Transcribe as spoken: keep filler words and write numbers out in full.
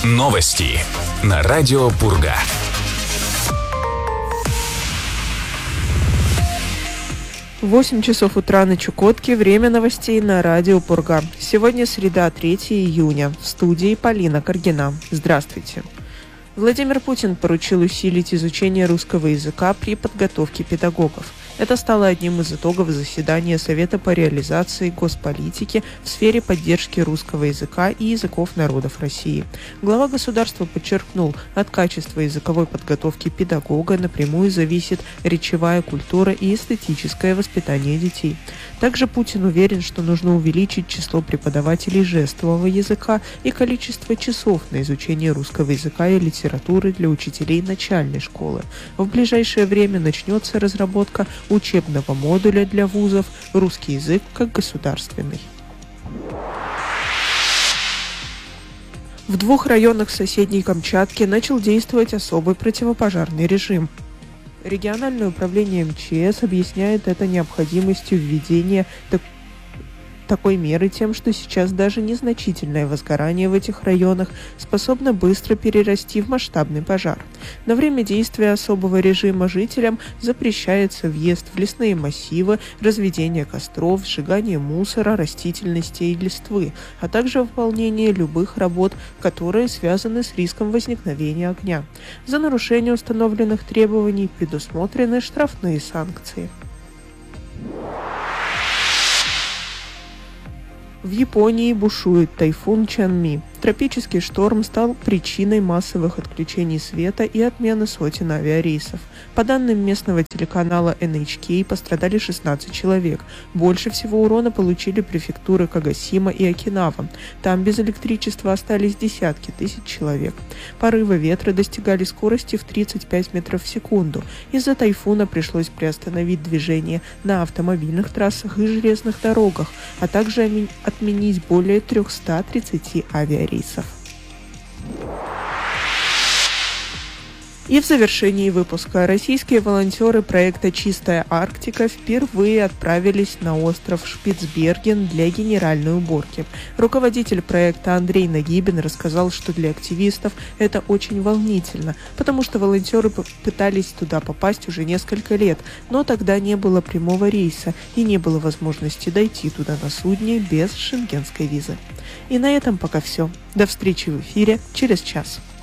Новости на радио Пурга. восемь часов утра на Чукотке. Время новостей на радио Пурга. Сегодня среда, третьего июня. В студии Полина Каргина. Здравствуйте. Владимир Путин поручил усилить изучение русского языка при подготовке педагогов. Это стало одним из итогов заседания Совета по реализации госполитики в сфере поддержки русского языка и языков народов России. Глава государства подчеркнул, от качества языковой подготовки педагога напрямую зависит речевая культура и эстетическое воспитание детей. Также Путин уверен, что нужно увеличить число преподавателей жестового языка и количество часов на изучение русского языка и литературы для учителей начальной школы. В ближайшее время начнется разработка учебного модуля для вузов «Русский язык как государственный». В двух районах соседней Камчатки начал действовать особый противопожарный режим. Региональное управление эм че эс объясняет это необходимостью введения так- такой меры тем, что сейчас даже незначительное возгорание в этих районах способно быстро перерасти в масштабный пожар. На время действия особого режима жителям запрещается въезд в лесные массивы, разведение костров, сжигание мусора, растительности и листвы, а также выполнение любых работ, которые связаны с риском возникновения огня. За нарушение установленных требований предусмотрены штрафные санкции. В Японии бушует тайфун Чанми. Тропический шторм стал причиной массовых отключений света и отмены сотен авиарейсов. По данным местного телеканала эн эйч кей, пострадали шестнадцать человек. Больше всего урона получили префектуры Кагасима и Окинава. Там без электричества остались десятки тысяч человек. Порывы ветра достигали скорости в тридцать пять метров в секунду. Из-за тайфуна пришлось приостановить движение на автомобильных трассах и железных дорогах, а также отменить более триста тридцать авиарейсов. И в завершении выпуска российские волонтеры проекта «Чистая Арктика» впервые отправились на остров Шпицберген для генеральной уборки. Руководитель проекта Андрей Нагибин рассказал, что для активистов это очень волнительно, потому что волонтеры пытались туда попасть уже несколько лет, но тогда не было прямого рейса и не было возможности дойти туда на судне без шенгенской визы. И на этом пока все. До встречи в эфире через час.